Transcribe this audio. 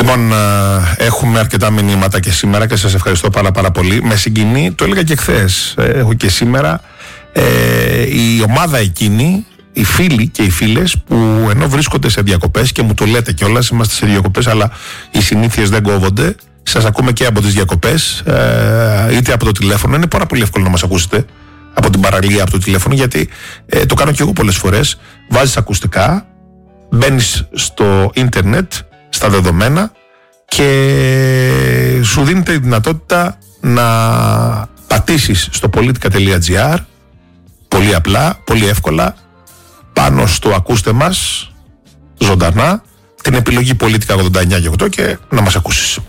Λοιπόν, έχουμε αρκετά μηνύματα και σήμερα και σας ευχαριστώ πάρα πολύ. Με συγκινεί, το έλεγα και χθες, έχω και σήμερα, η ομάδα εκείνη, οι φίλοι και οι φίλες που ενώ βρίσκονται σε διακοπές, και μου το λέτε κιόλας, είμαστε σε διακοπές αλλά οι συνήθειες δεν κόβονται, σας ακούμε και από τις διακοπές, είτε από το τηλέφωνο. Είναι πάρα πολύ εύκολο να μας ακούσετε από την παραλία, από το τηλέφωνο, γιατί το κάνω κι εγώ πολλές φορές. Βάζεις ακουστικά, μπαίνεις στο ίντερνετ, στα δεδομένα, και σου δίνεται η δυνατότητα να πατήσεις στο politica.gr πολύ απλά, πολύ εύκολα, πάνω στο ακούστε μας ζωντανά, την επιλογή Πολίτικα 89 και 8 και να μας ακούσεις.